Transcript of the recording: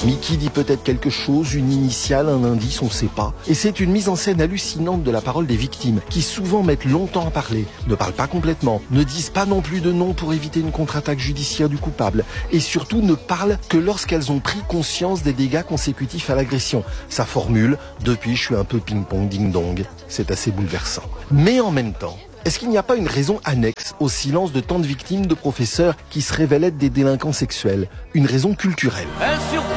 Mickey dit peut-être quelque chose, une initiale, un indice, on sait pas. Et c'est une mise en scène hallucinante de la parole des victimes, qui souvent mettent longtemps à parler, ne parlent pas complètement, ne disent pas non plus de nom pour éviter une contre-attaque judiciaire du coupable, et surtout ne parlent que lorsqu'elles ont pris conscience des dégâts consécutifs à l'agression. Sa formule, depuis je suis un peu ping-pong ding-dong, c'est assez bouleversant. Mais en même temps, est-ce qu'il n'y a pas une raison annexe au silence de tant de victimes de professeurs qui se révèlent être des délinquants sexuels? Une raison culturelle.